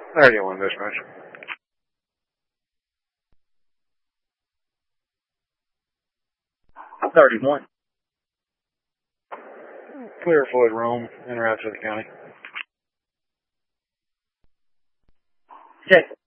31 dispatch. I'm 31. Clear Floyd Rome, en route to the county. Check.